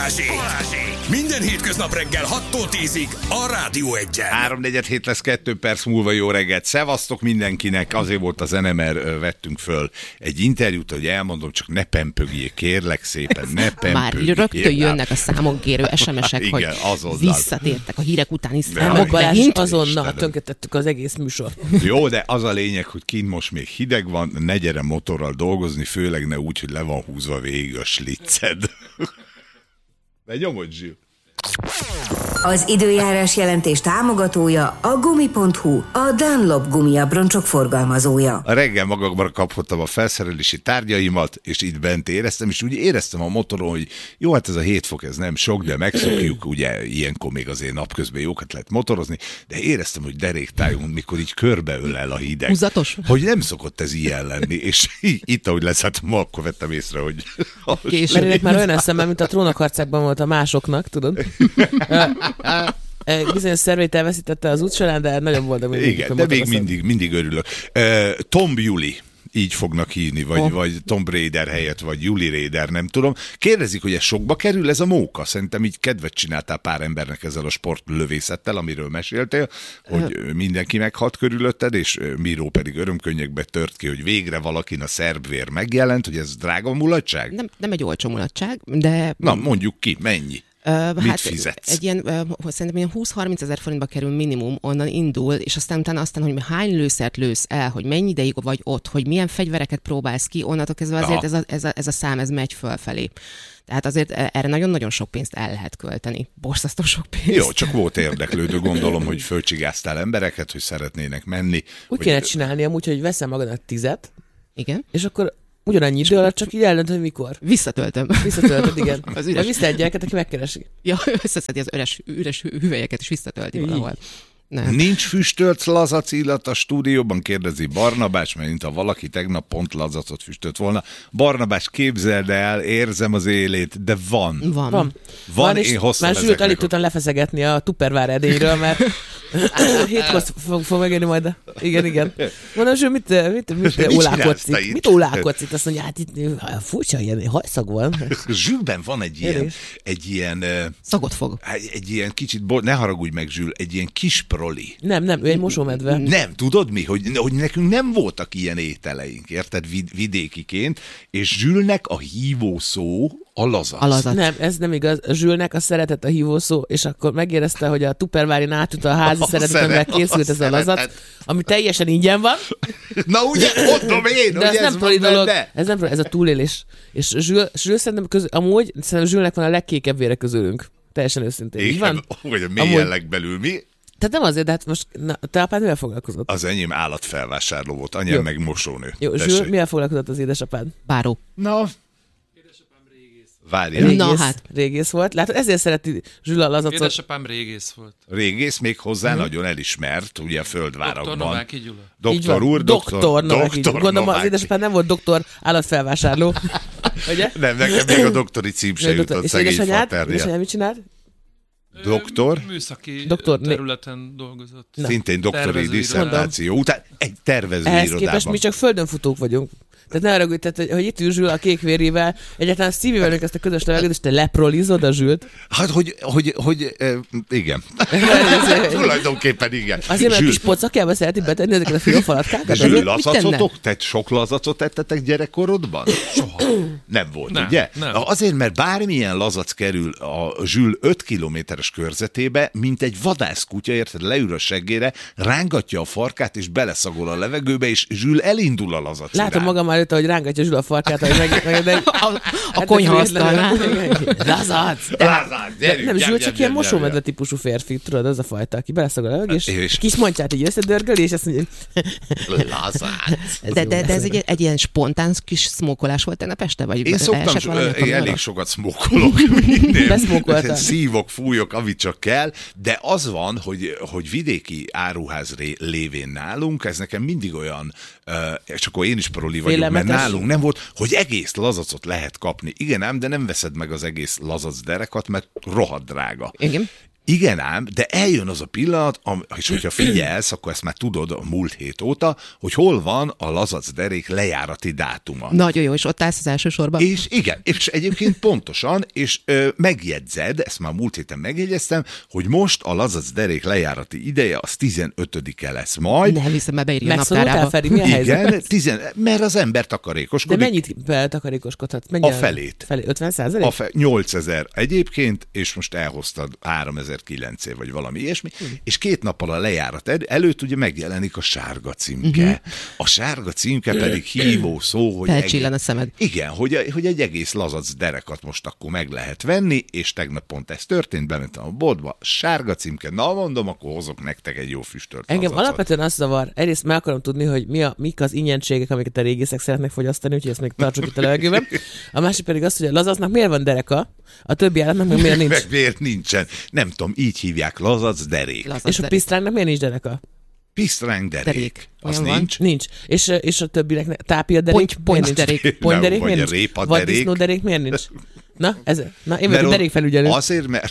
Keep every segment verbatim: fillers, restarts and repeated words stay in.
Balázsék! Minden hétköznap reggel hattól tízig a Rádió Egyen. három negyven hét lesz, kettő perc múlva. Jó reggelt. Szevasztok mindenkinek. Azért volt a zene, mert vettünk föl egy interjút, hogy elmondom, csak ne pempögjék, kérlek szépen, ne pempögjék. Már rögtön jönnek a számon-kérő es em esek, hogy azonnal visszatértek a hírek utáni Nem, számok. Balázs, azonnal tönkretettük az egész műsor. Jó, de az a lényeg, hogy kint most még hideg van, ne gyere motorral dolgozni, főleg ne úgy, hogy le van húzva végig a slicced. De nyomod, Zsil. Az időjárás jelentés támogatója a gumi pont hu, a Dunlop gumiabroncsok forgalmazója. A reggel magamra kaphattam a felszerelési tárgyaimat, és itt bent éreztem, és úgy éreztem a motoron, hogy jó, hát ez a hét fok, ez nem sok, de megszokjuk, ugye ilyenkor még azért napközben jókat lehet motorozni, de éreztem, hogy deréktájunk, mikor így körbeölel a hideg. Húzatos? Hogy nem szokott ez ilyen lenni, és itt, ahogy leszálltam, akkor vettem észre, hogy... Mert ennek már olyan eszemben, mint a trónokharcákban volt a másoknak, tudod? Bizonyos szervét elveszítette az út során, de nagyon boldog. Igen, de még mindig, mindig örülök. Uh, Tom Juli, így fognak hívni, vagy, oh. vagy Tom Raider helyett, vagy Juli Raider, nem tudom. Kérdezik, hogy ez sokba kerül ez a móka? Szerintem így kedvet csináltál pár embernek ezzel a sportlövészettel, amiről meséltél, hogy uh. mindenki meghalt körülötted, és Miró pedig örömkönnyekbe tört ki, hogy végre valakin a szerbvér megjelent, hogy ez drága mulatság? Nem, nem egy olcsó mulatság, de... Na, mondjuk ki, mennyi? Uh, Mit hát fizetsz? Egy ilyen, uh, szerintem ilyen húsz-harminc ezer forintba kerül minimum, onnan indul, és aztán utána aztán, hogy hány lőszert lősz el, hogy mennyi ideig vagy ott, hogy milyen fegyvereket próbálsz ki, onnantól kezdve azért ez a, ez, a, ez a szám, ez megy fölfelé. Tehát azért erre nagyon-nagyon sok pénzt el lehet költeni. Borzasztó sok pénzt. Jó, csak volt érdeklődő, gondolom, hogy fölcsigáztál embereket, hogy szeretnének menni. Úgy hogy... kéne csinálni amúgy, hogy veszem magadnak tizet, igen, és akkor ugyanannyi idő alatt csak így eldöntöd, hogy mikor. Visszatöltöm. Visszatöltöd, igen. Az üres... Vissza egy gyereket, aki megkeresi. Ja, összeszedi az üres, üres hüvelyeket, és visszatölti valahol. Nem. Nincs füstölt lazac illat a stúdióban, kérdezi Barnabás, mert ha valaki tegnap pont lazacot füstölt volna. Barnabás, képzeld el, érzem az élét, de van. Van. Van. Van, van én hoztam már Zsült alig tudtam lefeszegetni a Tupperware edényről, mert hétkor fog, fog megérni majd. A... Igen, igen. Mondom, Zsült, mit, mit, mit, mit ólálkodszik? Mit ólálkodszik? Azt mondja, hát itt furcsa, ilyen hajszag van. Zsülben van egy ilyen, egy ilyen... Szagot fog. Egy, egy ilyen kicsit, ne haragudj meg, Zsül, egy ilyen kis proli. Nem, nem, ő egy mosómedve. Nem, tudod mi? Hogy, hogy nekünk nem voltak ilyen ételeink, érted, vid- vidékiként, és Zsülnek a hívó szó a lazac. A lazac. Nem, ez nem igaz. Zsülnek a szeretet a hívó szó, és akkor megérezte, hogy a Tupperware-n átjut a házi szeretet, amivel készült ez a lazac, ami teljesen ingyen van. Na ugye, mondom én, de hogy ez, ez nem van dolog, benne. ez nem ez a túlélés. És Zsül, Zsül szerintem közül, amúgy szerintem Zsülnek van a legkékebb vére közülünk. Teljesen őszintén. Így van? Hogy a mélyen Amúgy... legbelül mi? Tehát nem azért, de hát most na, te apád mivel foglalkozott? Az enyém állatfelvásárló volt, anyám Jó. meg mosónő. Jó, Zsül, mivel foglalkozott az édesapád? Báró. Na, várjál. Régész, Na hát. Régész volt. Látod, ezért szereti Zsül a lazacot. Édesapám régész volt. Régész még hozzá hmm. nagyon elismert, ugye a földvárakban. Doktor Nováky Gyula. Doktor úr, doktor, doktor Nováky. doktor Gondolom, az Nováky. édesapád nem volt doktor állatfelvásárló. Ugye? Nem, nekem még a doktori cím se jutott, és szegény édesanyád? faterja. Édesanyád mit csinált? Doktor? Műszaki Doktor, területen dolgozott. Na. Szintén doktori Tervezőirodában. disszertáció után egy tervező Ehhez irodában. képest mi csak földönfutók vagyunk. Tehát ne arra, tehát, hogy, hogy itt ül Zsül a kék vérével, egyáltalán szívével ők ezt a közös levegőt, és te leprolizod a Zsült. Hát, hogy, hogy, hogy eh, igen. Tulajdonképpen igen. Azért, mert a Zsül, kis pocakjába szereti betenni ezeket a fiófalatkákat. Zsül, Azért lazacotok? Tehát sok lazacot ettetek gyerekkorodban? Soha. Nem volt, nem, ugye? Nem. Azért, mert bármilyen lazac kerül a Zsül öt kilométeres körzetébe, mint egy vadászkutya, érted, leül a seggére, rángatja a farkát, és beleszagol a levegőbe, és Zsül elindul a lazac látom irány. magam előtt, hogy rángatja Zsül a farkát, hogy meg, meg, meg A, a konyhaasztalnál. Lazac! Lázár, gyerünk, Nem, Zsül gyere, csak gyere, ilyen gyere, mosómedve gyere. típusú férfi, tudod, az a fajta, aki beleszagol a levegő, és, És- kis mancsát így összedörgöli, és azt mondja, Lázár. De, de, de ez egy, egy ilyen spontán kis szmókolás volt tegnap este? Vagy Én szoktam, esett valami a én kamionra? elég sokat szmókolok. Minden. Beszmókoltál. Szívok, fújok, amit csak kell, de az van, hogy, hogy vidéki áruház ré, lévén nálunk, ez nekem mindig olyan, uh, és akkor én is proli vagyok, Félelmetes. mert nálunk nem volt, hogy egész lazacot lehet kapni. Igen ám, de nem veszed meg az egész lazac derekat, mert rohadt drága. Igen. Igen ám, de eljön az a pillanat, és hogyha figyelsz, akkor ezt már tudod a múlt hét óta, hogy hol van a lazac derék lejárati dátuma. Nagyon jó, és ott állsz az első sorban. És igen, és egyébként pontosan, és ö, megjegyzed, ezt már múlt héten megjegyeztem, hogy most a lazac derék lejárati ideje az tizenötödike lesz majd. Nem hiszem, mert beírja a Megszólultál, naptárába. Feri, mi a helyzet? Igen, tizen, mert az ember De takarékoskodik. mennyit takarékoskodhat? A felét. felé? ötven százalék? A fe, nyolcezer egyébként, és most elhoztad háromezer-kilencszáz vagy valami ilyesmi, hmm. és két nappal a lejárat előtt ugye megjelenik a sárga címke. Uh-huh. A sárga címke pedig hívó szó, hogy... Felcsillan a szemed. Igen, hogy, hogy egy egész lazac derekat most akkor meg lehet venni, és tegnap pont ez történt, bementem a boltba, sárga címke, na mondom, akkor hozok nektek egy jó füstölt Engem lazacot. alapvetően azt zavar, egyrészt meg akarom tudni, hogy mi a, mik az ingyenségek, amiket a régészek szeretnek fogyasztani, úgyhogy ezt még tartsuk itt a levegőben. A másik pedig az, hogy a lazacnak miért van dereka, a többi állatnak meg miért nincs. Meg miért nincsen? Nem tudom, így hívják, lazac derék. Lazac És a derék. pisztránynak miért nincs dereka? Pisztráng derék. Derék. Az Olyan van? nincs? Nincs. És, és a többinek ne- tápia derék? Ponty- ponty miért nincs? derék. Ponty derék Vagy miért a nincs? répa Vagy derék. disznó derék miért nincs? Na, ez, na én vagyok Mert a ott- derékfelügyelő. Azért, mert...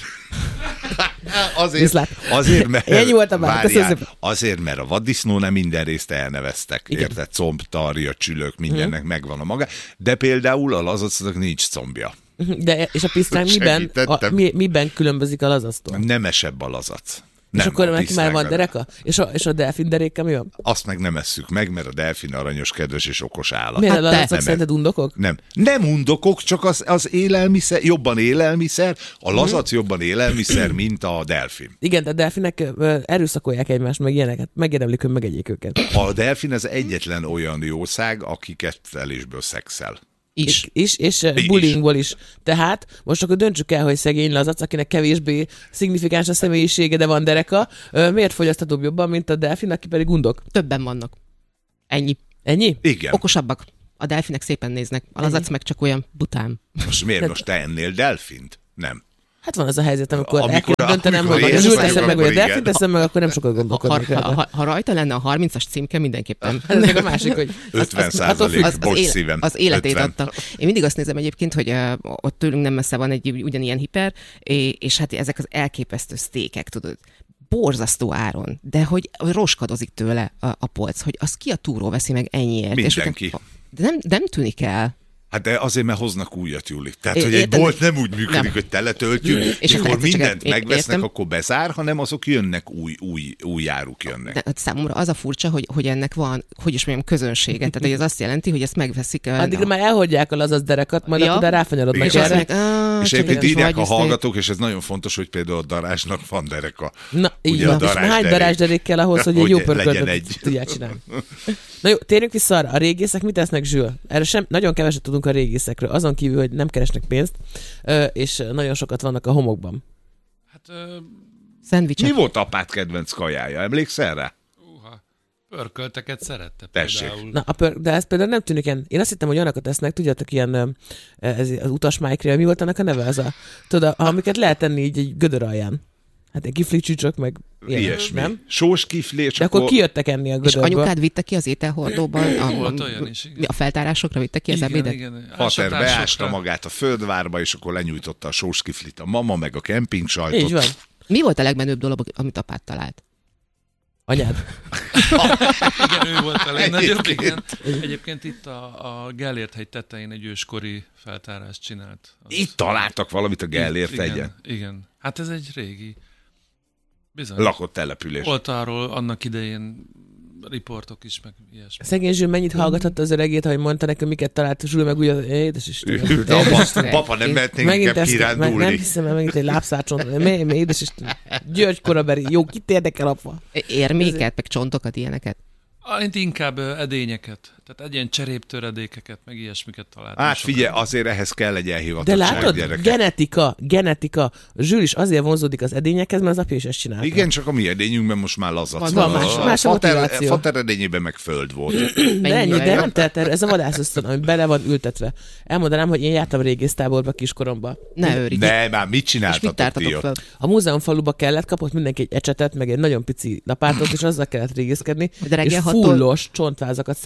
azért, Viszlát. azért, mert... Ennyi volt a bár, köszönöm várjál, szépen. azért, mert a vaddisznó nem minden részt elneveztek. Igen. Érted? Comb, tarja, csülök, mindennek megvan a maga. De például a lazacnak nincs combja. De, és a pisztrány miben, a, Segítettem. mi, miben különbözik a lazactól? Nemesebb a lazac. És Nem, akkor a neki már van pisztráng dereka? És a, és a delfin deréke mi van? Azt meg nem esszük meg, mert a delfin aranyos, kedves és okos állat. Miért Hát a te- lazacok nem. szerinted undokok? Nem. Nem undokok, csak az, az élelmiszer, jobban élelmiszer, a lazac jobban élelmiszer, mint a delfin. Igen, de a delfinek ö, erőszakolják egymást, meg ilyeneket. Megérdemlik, hogy megegyék őket. A delfin az egyetlen olyan jószág, aki kettelésből szexel. Is. És, és Is. bullyingból is. Tehát most akkor döntsük el, hogy szegény lazac, akinek kevésbé szignifikáns a személyisége, de van dereka, ö, miért fogyaszthatóbb jobban, mint a delfin, aki pedig undok? Többen vannak. Ennyi. Ennyi? Igen. Okosabbak. A delfinek szépen néznek. A lazac meg csak olyan bután. Most miért most te ennél delfint? Nem. Hát van az a helyzet, amikor, Amikor- el kell döntenem, amikor hogy én az ült vagyok, teszem meg, vagy a akkor delfin igen. teszem meg, akkor nem sokat Ha, gondolkodnék. ha, rá. ha, ha rajta lenne a harmincas címke, mindenképpen. Ez meg a másik, hogy ötven az- attól függ. százalék, Az, az, bocs éle, szívem. az életét ötven. adta. Én mindig azt nézem egyébként, hogy uh, ott tőlünk nem messze van egy ugyanilyen hiper, és, és hát ezek az elképesztő sztékek, tudod, borzasztó áron, de hogy roskadozik tőle a, a polc, hogy az ki a túró veszi meg ennyiért. Mindenki. És utána, de nem, nem tűnik el. Hát de azért, mert hoznak újat, Juli. Tehát, É- hogy egy értem, bolt nem úgy működik, nem. hogy teletöltjük, és, És és akkor egyszer csak mindent é- megvesznek, értem. akkor bezár, hanem azok jönnek, új, új, új áruk jönnek. De hát számomra az a furcsa, hogy, hogy ennek van, hogy is mondjam, közönsége. Tehát hogy ez azt jelenti, hogy ezt megveszik. uh, Addigra a- már elhagyják a lazac derekat, majd Ja. akkor ráfanyarodnak Igen. és azt erre. meg, ah, És csak egyébként egy írják a vagy, hallgatók, és ez nagyon fontos, hogy például a darázsnak van dereka. Na, így Ugye a van. És darázsderék. hány darázsderék kell ahhoz, hogy egy Hogy jó legyen pörköltöt egy. tudják csinálni? Na jó, térjünk vissza arra. A régészek mit tesznek, Zsül? Erre sem, nagyon keveset tudunk a régészekről, azon kívül, hogy nem keresnek pénzt, ö, és nagyon sokat vannak a homokban. Hát, ö, Szendvicsek. Mi volt apád kedvenc kajája? Emlékszel rá? uha, pörkölteket szerette Tessék. például. Na, a pör, de ez például nem tűnik ilyen. Én azt hittem, hogy olyanokat esznek, tudjátok, ilyen ö, ez, az utasmájkrél, mi volt annak a neve? Az a, tudod, amiket lehet tenni így egy gödör alján. Hát egy kiflicsücsök, meg ilyen, Ilyesmi. nem? Sós kifli, és De akkor kijöttek enni a És gödörből. anyukád vitte ki az ételhordóban? A, Volt olyan is, igen. A feltárásokra vitte ki az Igen, ebédet? igen. Pater Ásatásokra. beásta magát a földvárba, és akkor lenyújtotta a sós kiflit a mama, meg a kemping sajtot. Így van. Mi volt a legmenőbb dolog, amit apád talált? Anyád. Igen, ő volt a legnagyobb. Egyébként. Igen. Egyébként itt a, a Gellért-hegy tetején egy őskori feltárást csinált. Az- Itt találtak valamit a Gellért igen, egyen. Igen. Hát ez egy régi. Bizony. Lakott település. Volt arról annak idején riportok is, meg ilyesmi. Szegény Zsül mennyit hallgathatta az öregét, hogy mondta nekem, miket talált Zsül, meg úgy, édes Isten. Ült, apa, papa, nem mehetnénk Megint inkább ezt, meg, nem kirándulni. hiszem, mert megint egy lábszácson. Mely, mely, édes Isten. György korabeli. Jó, kit érdekel, apa? Érméket, meg csontokat, ilyeneket? Ah, inkább ö, edényeket. Tehát egyen cseréptöredékeket, meg ilyesmiket találtam. Hát sokan. figyelj, azért ehhez kell egy De elhivatottság, látod, gyerekek. genetika, genetika. Zsül is azért vonzódik az edényekhez, mert az apja is ezt csinálta. Igen, csak a mi edényünkben most már lazac Van, van. van más- A más a fater, motiváció. fater edényében meg föld volt. De ennyi, Mennyivel de jobb? nem telt erre, ez a vadászösztön, ami bele van ültetve. Elmondanám, hogy én jártam régésztáborba kiskoromban. Ne őrj. De már mit És mit csináltatok ti tártatok ott? fel? A múzeumfaluba kellett, kapott mindenki egy ecsetet, meg egy nagyon pici lapátot, és azzal kellett régészkedni. De reggel és hattól- fullos csontvázakat szedtünk ki,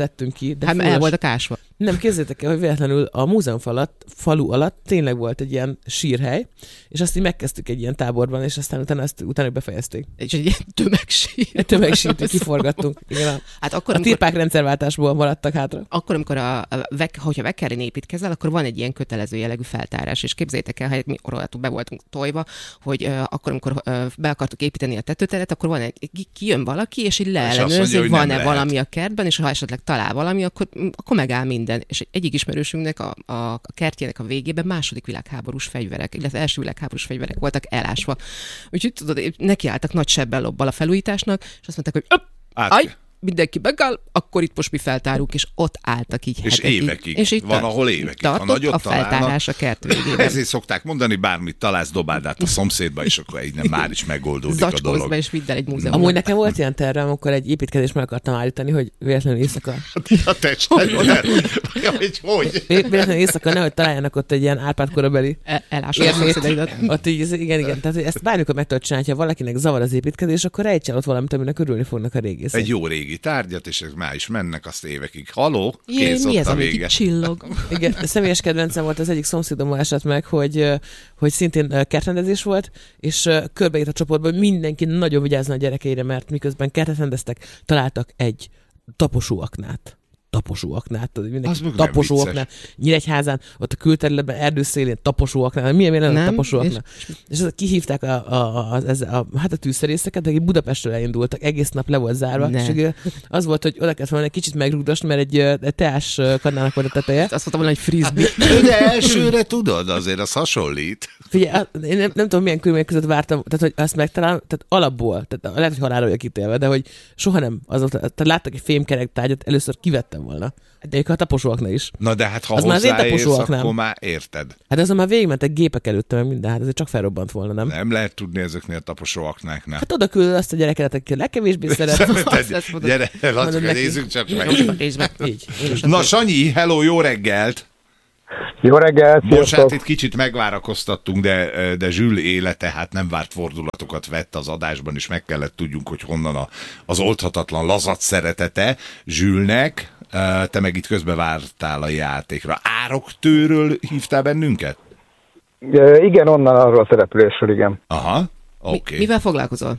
régi, de Hát fullos. el voltak ásva. Nem, képzeljétek el, hogy véletlenül a múzeum falat, falu alatt tényleg volt egy ilyen sírhely, és azt így megkezdtük egy ilyen táborban, és aztán utána ezt utána befejezték. És egy ilyen tömegsír. Egy tömegsírt kiforgattunk. Igen, a, Hát akkor, a tirpák rendszerváltásból maradtak hátra. Akkor, amikor a, a vek, hogyha Vekkerin építkezel, akkor van egy ilyen kötelező jellegű feltárás, és képzeljétek el, hogy mi orolatuk be voltunk tojva, hogy uh, akkor, amikor uh, be akartuk építeni a tetőteret, akkor van egy, kijön valaki, és így leellenőrzi, hogy van-e valami a kertben, és ha esetleg talál valami, akkor, akkor megáll minden. És egyik ismerősünknek a, a, a kertjének a végében második világháborús fegyverek, illetve első világháborús fegyverek voltak elásva. Úgyhogy tudod, nekiálltak nagy sebbel lobbal a felújításnak, és azt mondták, hogy öpp, aj, mindenki megáll, akkor itt most mi feltárunk, és ott álltak így és hetekig. évekig. És így van, ahol évekig. tartott ha nagyot a feltárás a kert végében. Ezért szokták mondani, bármit találsz, dobáld át a szomszédba, és akkor így nem, már is megoldódik Zacskózz a dolog. be, és vidd el egy múzeumba. Amúgy nekem volt ilyen tervem, amikor egy építkezést meg akartam állítani, hogy véletlenül éjszaka... A testterület? Hogy hogy? Véletlenül éjszaka nehogy találjanak ott egy ilyen Árpád korabeli El, elásod a szomszédaidat. Ott így, igen, igen. Tehát hogy ezt bármikor meg tudod csinálni, ha valakinek zavar az építkezés, akkor rejtsen ott valamit, aminek örülni fognak a régészek. Egy jó régi tárgyat, és már is mennek azt évekig. Haló? Jé, Kész, mi ott ez, a ami vége. itt csillog? Igen, a személyes kedvencem volt, az egyik szomszédom esett meg, hogy, hogy szintén kertrendezés volt, és körbeírt a csoportban, hogy mindenki nagyon vigyázzon a gyerekeire, mert miközben kertet rendeztek, találtak egy taposóaknát. Taposóaknát, mindenki taposóaknát. Nyíregyházán, ott a külterületben, erdőszélén taposóaknát, milyen milyen a taposóaknát. És, és azt kihívták a, a, a, a, a, hát a tűzszerészeket, akik Budapestről elindultak, egész nap le volt zárva. Ne. És az volt, hogy oda kellett volna egy kicsit megrúgdosni, mert egy, egy teás kannának volt a teteje. Azt mondtam volna, hogy frisbee. De elsőre tudod, azért az hasonlít. Figyelj, én nem, nem tudom, milyen körülmények között vártam, tehát hogy azt megtalálom, tehát alapból, tehát lehet, hogy halálra vagyok ítélve, de hogy soha nem, az, tehát láttak egy fémkerek tárgyat, először kivettem volna. De ők a taposóaknál is. Na de hát ha az hozzáérsz, akkor már érted. Hát azon már végigmentek gépek előtte, meg minden, hát azért csak felrobbant volna, nem? Nem lehet tudni ezeknél a taposóaknáknál. Hát oda küldöd azt a gyereket, aki legkevésbé szeret. Gyere, Lacka, nézzük csak meg. Így. Na Sanyi, hello, jó reggelt! Jó reggelt, Most hát itt kicsit megvárakoztattunk, de, de Zsül élete hát nem várt fordulatokat vett az adásban, és meg kellett tudjunk, hogy honnan a, az oldhatatlan lazac szeretete Zsülnek. Te meg itt közbe vártál a játékra. Ároktőről hívtál bennünket? Igen, onnan arról a szereplésről, igen. Aha, oké. Okay. Mi, mivel foglalkozol?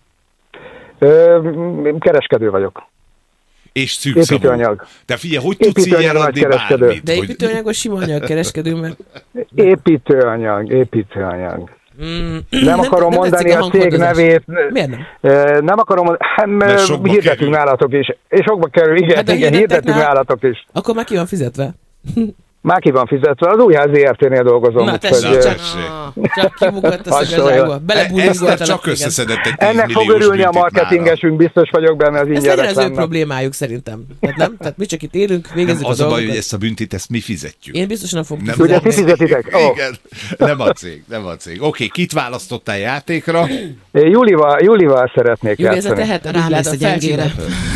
Kereskedő vagyok. És szűkszavú. Építőanyag. De figyelj, hogy tudsz így eladni bármit? De építőanyagos sima anyag kereskedő, mert... Építőanyag, építőanyag. Mm, nem akarom nem, mondani nem a cég nevét. Miért nem? Nem akarom mondani, hirdetünk állatok is. És sokba kerül, igen, hát igen, hirdetünk állatok is. Akkor már ki van fizetve? Már ki van fizetve, az Újház zé er té-nél dolgozom. Na tessék, csak, csak kibukott a szögezsákba, belebújult. Csak összeszedett egy ennek fog örülni a marketingesünk, biztos vagyok benne, az ingyen reklámnak. Ez legyen az ő problémájuk szerintem. Tehát nem? Tehát mi csak itt élünk, végezzük nem, a dolgokat. Az a baj, hogy ezt a büntit, ezt mi fizetjük. Én biztosan nem fogom fizetni. Ugye ti fizetitek? Oh. Igen, nem a cég, nem a cég. Oké, okay, kit választottál játékra? Julival, Julival szeretnék Júli, játszani. Júli, ez a tehet, rám lesz a gyengére.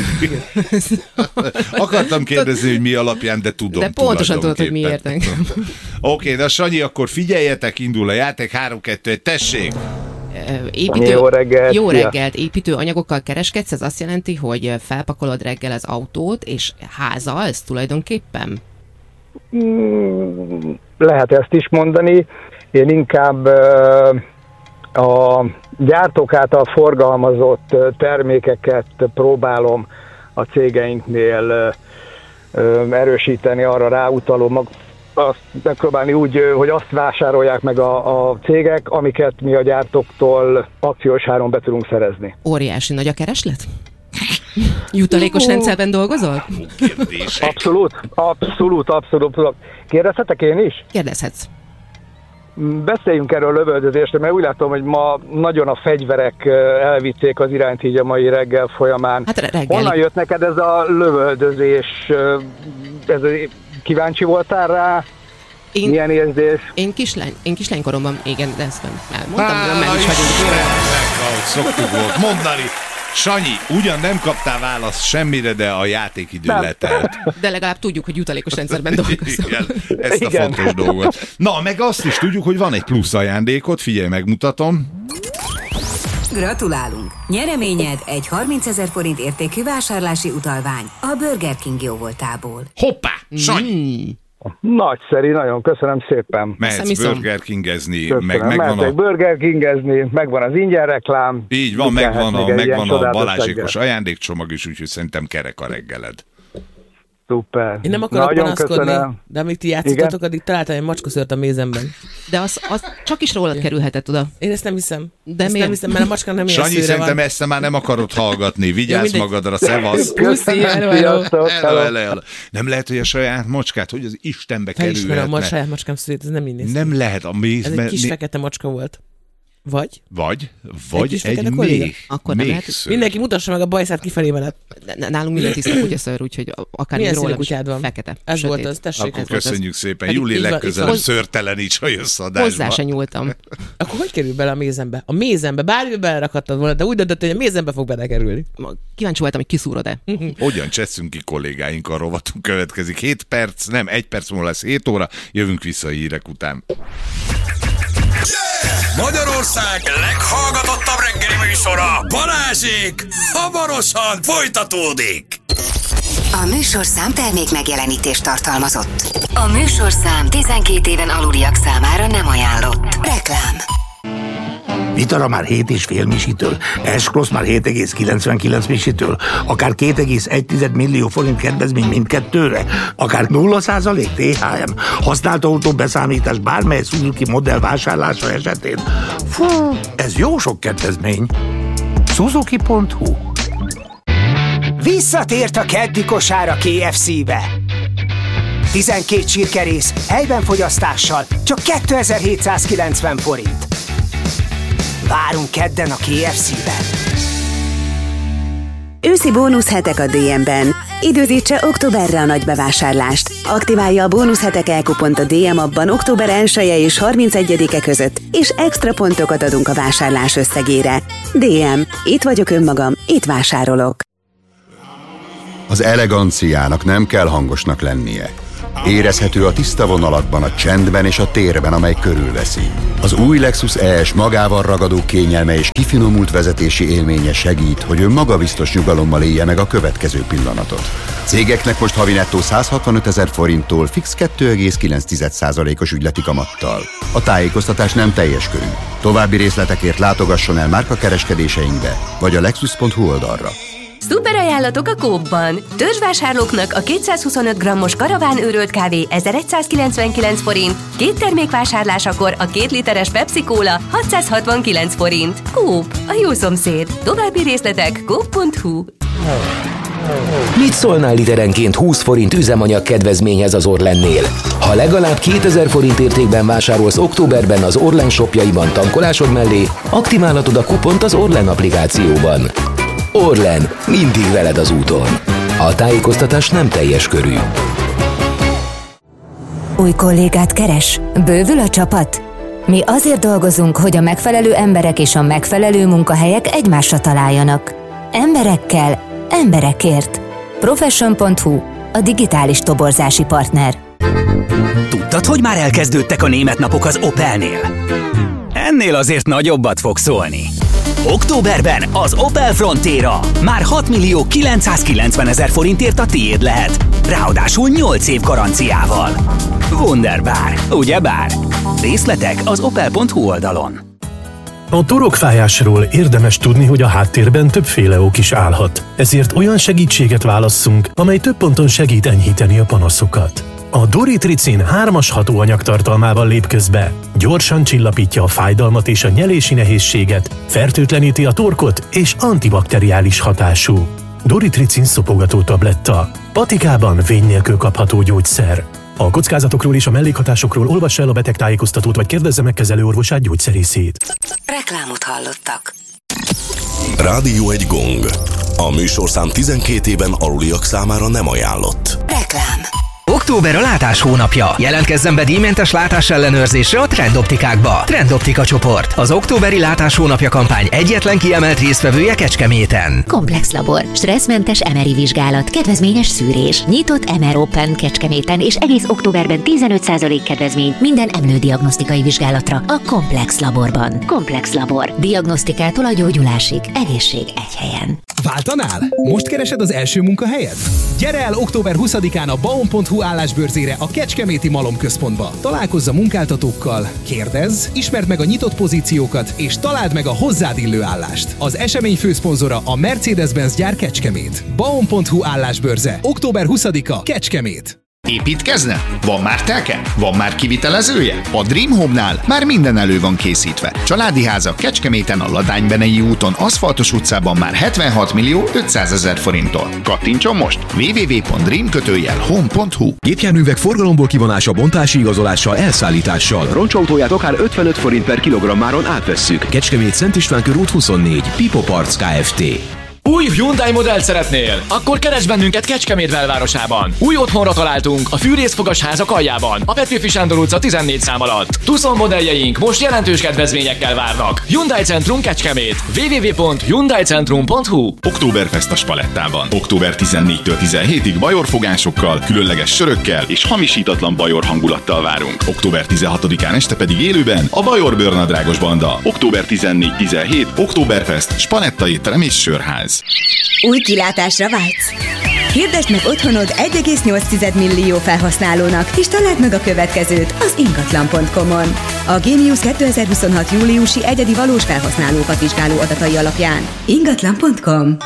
Akartam kérdezni, hogy mi alapján, de tudom. De pontosan tudod, hogy miért engem. Oké, okay, de Sanyi, akkor figyeljetek, indul a játék, három kettő egy, tessék! Építő, jó reggelt! Jó reggelt! Építőanyagokkal kereskedsz, ez azt jelenti, hogy felpakolod reggel az autót, és házalsz tulajdonképpen? Mm, lehet ezt is mondani. Én inkább a gyártók által forgalmazott termékeket próbálom a cégeinknél erősíteni, arra ráutalom, mag, azt megpróbálni úgy, hogy azt vásárolják meg a, a cégek, amiket mi a gyártóktól akciós áron be tudunk szerezni. Óriási nagy a kereslet? Jutalékos rendszerben dolgozol? Abszolút, abszolút, abszolút. Kérdezhetek én is? Kérdezhetsz. Beszéljünk erről a lövöldözésről, mert úgy látom, hogy ma nagyon a fegyverek elvitték az irányt így a mai reggel folyamán. Hát reggeli. Honnan jött neked ez a lövöldözés? Ez a, kíváncsi voltál rá? Én, milyen érzés? Én, kislány, én kislánykoromban, igen, de ezt nem elmondtam, hogy meg is vagyunk. Ahogy szoktuk volt mondani. Sanyi, ugyan nem kaptál választ semmire, de a játékidő nem. letelt. De legalább tudjuk, hogy jutalékos rendszerben dolgozol. Igen, ezt a Igen. fontos dolgot. Na, meg azt is tudjuk, hogy van egy plusz ajándékot, figyelj, megmutatom. Gratulálunk! Nyereményed egy harmincezer forint értékű vásárlási utalvány a Burger King jóvoltából. Hoppá! Sanyi! Mm. Nagyszerű, nagyon köszönöm szépen. Mehetsz Burger Kingezni, meg megvan megvan a... Burger Kingezni, megvan az ingyen reklám. Így van, megvan a, megvan a Balázsékos ajándékcsomag is, úgyhogy szerintem kerek a reggeled. Szuper. Én nem akarok nagyon panaszkodni, köszönöm. De amíg ti játszottatok, addig találtam egy macskaszőrt a mézemben. De az, az csak is rólad kerülhetett oda. Én ezt nem hiszem. De ezt miért? nem hiszem, mert a macska nem ilyen Sanyi, szerintem van. Ezt már nem akarod hallgatni. Vigyázz ja, magadra, szevasz. Puszi, hello, hello. Hello, hello, hello. Nem lehet, hogy a saját macskát, hogy az Istenbe kerülhetne. Felismerem, a saját macskám szülét, ez nem így néz. Nem lehet a mézben. Ez egy kis mi... fekete macska volt. Vagy? Vagy, vagy egy, egy méh. Akkor nem lehet. Mindenki mutassa meg a bajszát kifelé menet. Nálunk minden tiszta kutyaszőr, úgyhogy akár milyen színű kutyád van? Fekete. Ez sötét. volt az, tessék. Akkor köszönjük az. Szépen. Júli legközelebb szőrteleníts, ha jössz adásba. Hozzá se nyúltam. Akkor hogy kerül bele a mézembe? A mézembe, bármibe belerakhattad volna, de úgy döntött, hogy a mézembe fog belekerülni. Kíváncsi voltam, hogy kiszúrod-e. Hogyan cseszünk ki kollégáink, a rovatunk következik. hét perc, nem, egy perc múlva lesz hét óra, jövünk vissza a hírek után. Magyarország leghallgatottabb reggeli műsora, Balázsék, hamarosan folytatódik. A műsorszám termék megjelenítést tartalmazott. A műsorszám tizenkét éven aluliak számára nem ajánlott. Reklám. Vitara már hét és fél misitől, S-Cross már hét egész kilencvenkilenc misitől, akár két egész egy millió forint kedvezmény mindkettőre, akár nulla százalék té há em, használt autó beszámítás bármely Suzuki modell vásárlása esetén. Fú, ez jó sok kedvezmény. Suzuki pont hu. Visszatért a keddi kosár a ká ef cé-be. tizenkét csirkerész helyben fogyasztással csak kétezer-hétszázkilencven forint. Várunk kedden a ká ef cé-ben. Őszi bónuszhetek a dé em-ben. Időzítse októberre a nagy bevásárlást. Aktiválja a bónuszhetek elkupont a dé em appban október elseje és harmincegyedike között, és extra pontokat adunk a vásárlás összegére. dé em. Itt vagyok önmagam, itt vásárolok. Az eleganciának nem kell hangosnak lennie. Érezhető a tiszta vonalakban, a csendben és a térben, amely körülveszi. Az új Lexus E S magával ragadó kényelme és kifinomult vezetési élménye segít, hogy ön magabiztos nyugalommal élje meg a következő pillanatot. Cégeknek most havi nettó száz hatvanötezer forinttól fix két egész kilenc százalékos ügyleti kamattal. A tájékoztatás nem teljes körű. További részletekért látogasson el márkakereskedéseinkbe, vagy a lexus pont hu oldalra. Szuper ajánlatok a Coop-ban! Törzsvásárlóknak a kétszázhuszonöt grammos karaván őrölt kávé ezerszázkilencvenkilenc forint, két termék vásárlásakor a két literes Pepsi Cola hatszázhatvankilenc forint. Coop, a jó szomszéd. További részletek coop pont hu. Mit szólnál literenként húsz forint üzemanyag kedvezményhez az Orlennél? Ha legalább kétezer forint értékben vásárolsz októberben az Orlen shopjaiban tankolásod mellé, aktiválhatod a kupont az Orlen applikációban. Orlen, mindig veled az úton. A tájékoztatás nem teljes körű. Új kollégát keres? Bővül a csapat? Mi azért dolgozunk, hogy a megfelelő emberek és a megfelelő munkahelyek egymásra találjanak. Emberekkel, emberekért. Profession pont hu, a digitális toborzási partner. Tudtad, hogy már elkezdődtek a német napok az Opelnél? Ennél azért nagyobbat fog szólni. Októberben az Opel Frontera már hat millió kilencszázkilencvenezer forintért a tiéd lehet. Ráadásul nyolc év garanciával. Wunderbar, ugyebár? Részletek az opel pont hu oldalon. A torokfájásról érdemes tudni, hogy a háttérben többféle ok is állhat. Ezért olyan segítséget válasszunk, amely több ponton segít enyhíteni a panaszokat. A Doritricin hármas hatóanyag tartalmával lép közbe. Gyorsan csillapítja a fájdalmat és a nyelési nehézséget, fertőtleníti a torkot és antibakteriális hatású. Doritricin szopogató tabletta. Patikában vény nélkül kapható gyógyszer. A kockázatokról és a mellékhatásokról olvassa el a betegtájékoztatót, vagy kérdezze meg kezelőorvosát, gyógyszerészét. Reklámot hallottak. Rádió egy gong. A műsorszám tizenkét éven aluliak számára nem ajánlott. Reklám. Október a látás hónapja. Jelentkezzen be díjmentes látás ellenőrzésre a Trend Optikákba. Trend Optika csoport. Az októberi látás hónapja kampány egyetlen kiemelt résztvevője Kecskeméten. Komplex Labor. Stresszmentes em er i vizsgálat. Kedvezményes szűrés. Nyitott em er Open Kecskeméten és egész októberben tizenöt százalék kedvezmény minden emlődiagnosztikai vizsgálatra a Komplex Laborban. Komplex Labor. Diagnosztikától a gyógyulásig. Egészség egy helyen. Váltanál? Most keresed az első munkahelyet? Gyere el október huszadikán a baon pont hu állásbörzére a Kecskeméti Malom Központba. Találkozz a munkáltatókkal, kérdezz, ismerd meg a nyitott pozíciókat, és találd meg a hozzád illő állást. Az esemény főszponzora a Mercedes-Benz gyár Kecskemét. baon pont hu állásbörze. október huszadika Kecskemét. Építkezne? Van már telke? Van már kivitelezője? A Dream Home-nál már minden elő van készítve. Családi háza Kecskeméten a Ladánybenei úton, aszfaltos utcában már hetvenhat millió ötszázezer forinttól. Kattintson most! double-u double-u double-u pont dream kötőjel home pont hu. Gépjárművek forgalomból kivonása, bontási igazolással, elszállítással. Roncsautóját akár ötvenöt forint per kilogrammáron átvesszük. Kecskemét Szent István körút huszonnégy. Pipo Parts Kft. Új Hyundai modellt szeretnél? Akkor keresd bennünket Kecskemét belvárosában. Új otthonra találtunk a fűrészfogas házak aljában, a Petőfi Sándor utca tizennégy szám alatt. Tucson modelljeink most jelentős kedvezményekkel várnak. Hyundai Centrum Kecskemét. double-u double-u double-u pont hyundai centrum pont hu. Októberfest a Spalettában. október tizennégytől tizenhétig bajorfogásokkal, különleges sörökkel és hamisítatlan bajor hangulattal várunk. október tizenhatodikán este pedig élőben a Bajor Bőrnadrágos Banda. október tizennégy tizenhét Októberfest, Spaletta étterem és sörház. Új kilátásra vágysz? Hirdesd meg otthonod egy egész nyolc millió felhasználónak, és találd meg a következőt az ingatlan pont com-on. A Genius kétezer-huszonhat júliusi egyedi valós felhasználókat vizsgáló adatai alapján. ingatlan pont com.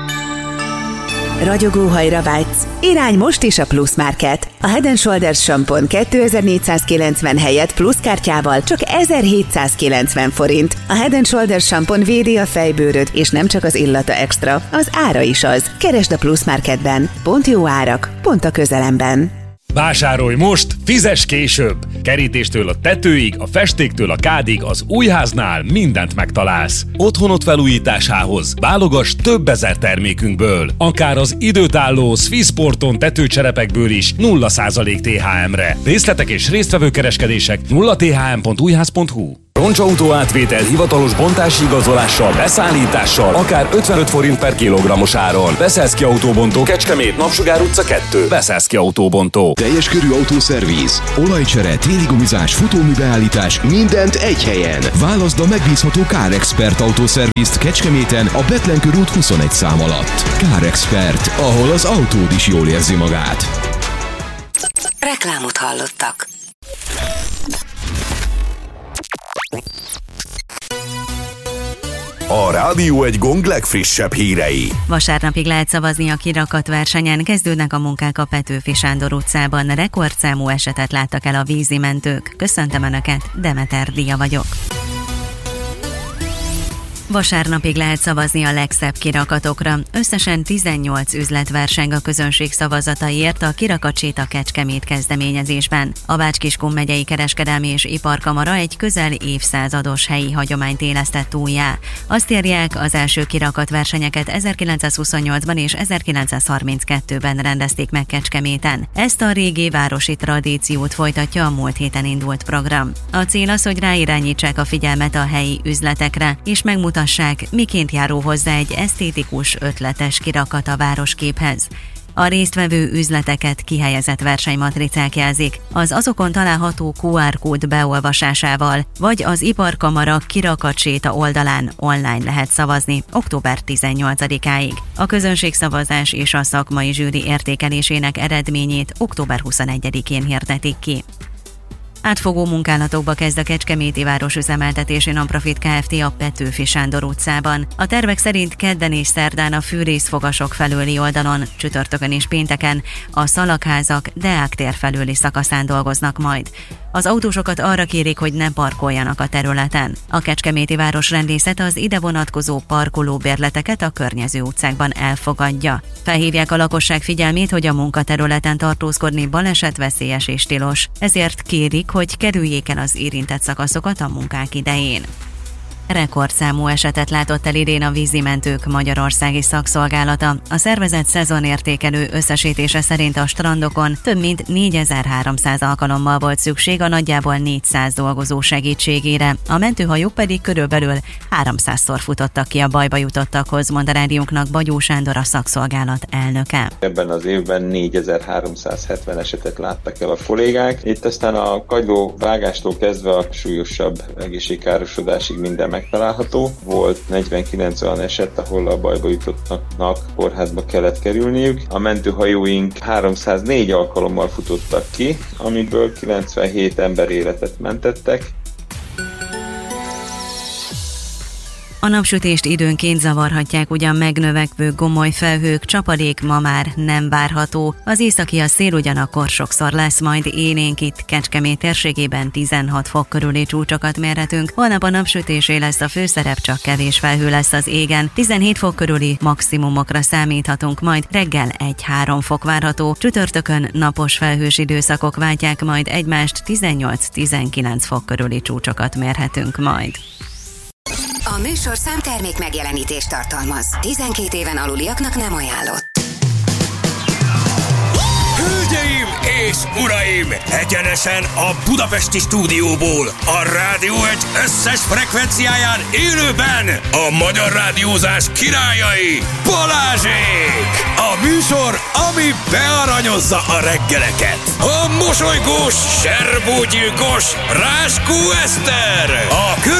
Ragyogóhajra vágysz? Irány most is a Plus Market. A Head and Shoulders sampon kétezer-négyszázkilencven helyett plusz kártyával csak ezerhétszázkilencven forint. A Head and Shoulders sampon védi a fejbőröd, és nem csak az illata extra, az ára is az. Keresd a Plus Marketben. Pont jó árak, pont a közelemben. Vásárolj most, fizess később! Kerítéstől a tetőig, a festéktől a kádig az újháznál mindent megtalálsz. Otthonot felújításához válogass több ezer termékünkből. Akár az időtálló Swissporton tetőcserepekből is nulla százalék té há em-re. Részletek és résztvevő kereskedések nulla t h m pont újház pont hu. Roncsautó átvétel hivatalos bontási igazolással, beszállítással, akár ötvenöt forint per kilogrammos áron. Beszélszki Autóbontó, Kecskemét, Napsugár utca kettő. Beszélszki Autóbontó. Teljes körű autószervíz, olajcsere, téli gumizás, futóműbeállítás, mindent egy helyen. Válaszd a megbízható CarExpert autószervízt Kecskeméten a Betlen körút huszonegy szám alatt. CarExpert, ahol az autód is jól érzi magát. Reklámot hallottak. A Rádió egy Gong legfrissebb hírei. Vasárnapig lehet szavazni a kirakatversenyen, kezdődnek a munkák a Petőfi Sándor utcában. Rekordszámú esetet láttak el a vízimentők. Köszöntöm Önöket, Demeter Dia vagyok. Vasárnapig lehet szavazni a legszebb kirakatokra. Összesen tizennyolc üzlet verseng a közönség szavazataiért a Kirakatséta Kecskemét kezdeményezésben. A Bács-Kiskun megyei kereskedelmi és iparkamara egy közel évszázados helyi hagyományt élesztett újjá. Azt írják, az első kirakatversenyeket ezerkilencszázhuszonnyolcban és ezerkilencszázharminckettőben rendezték meg Kecskeméten. Ezt a régi városi tradíciót folytatja a múlt héten indult program. A cél az, hogy ráirányítsák a figyelmet a helyi üzletekre, és megmutassák, miként járó hozzá egy esztétikus, ötletes kirakat a városképhez. A résztvevő üzleteket kihelyezett versenymatricák jelzik, az azokon található kú ár kód beolvasásával, vagy az Iparkamara Kirakatséta oldalán online lehet szavazni október tizennyolcadikáig. A közönségszavazás és a szakmai zsűri értékelésének eredményét október huszonegyedikén hirdetik ki. Átfogó munkálatokba kezd a Kecskeméti Városüzemeltetési Nonprofit Kft. A Petőfi Sándor utcában. A tervek szerint kedden és szerdán a fűrészfogasok felőli oldalon, csütörtökön és pénteken a Szalagházak Deák tér felőli szakaszán dolgoznak majd. Az autósokat arra kérik, hogy ne parkoljanak a területen. A Kecskeméti Városrendészet az ide vonatkozó parkolóbérleteket a környező utcákban elfogadja. Felhívják a lakosság figyelmét, hogy a munkaterületen tartózkodni balesetveszélyes és tilos, ezért kérik, hogy kerüljék el az érintett szakaszokat a munkák idején. rekordszámú esetet látott el idén a vízimentők magyarországi szakszolgálata. A szervezet szezonértékelő összesítése szerint a strandokon több mint négyezer-háromszáz alkalommal volt szükség a nagyjából négyszáz dolgozó segítségére. A mentőhajók pedig körülbelül háromszázszor futottak ki a bajba jutottakhoz, mond a rádiónknak Bagyó Sándor, a szakszolgálat elnöke. Ebben az évben négyezer-háromszázhetven esetet láttak el a kollégák. Itt aztán a kagyló vágástól kezdve a súlyosabb egészségkárosodásig minden megtalálható. Volt negyvenkilenc olyan eset, ahol a bajba jutottnak kórházba kellett kerülniük. A mentőhajóink háromszáznégy alkalommal futottak ki, amiből kilencvenhét ember életet mentettek. A napsütést időnként zavarhatják ugyan megnövekvő gomoly felhők, csapadék ma már nem várható. Az északi a szél ugyanakkor sokszor lesz, majd élénk itt Kecskemét térségében tizenhat fok körüli csúcsokat mérhetünk. Holnap a napsütésé lesz a főszerep, csak kevés felhő lesz az égen. tizenhét fok körüli maximumokra számíthatunk, majd reggel egy-három fok várható. Csütörtökön napos felhős időszakok váltják majd egymást, tizennyolc-tizenkilenc fok körüli csúcsokat mérhetünk majd. A műsorszám termék megjelenítést tartalmaz. tizenkét éven aluliaknak nem ajánlott. Hölgyeim és uraim! Egyenesen a budapesti stúdióból, a Rádió egy összes frekvenciáján élőben a magyar rádiózás királyai, Balázsék! A műsor, ami bearanyozza a reggeleket. A mosolygós, serbógyilkos Ráskó Eszter! A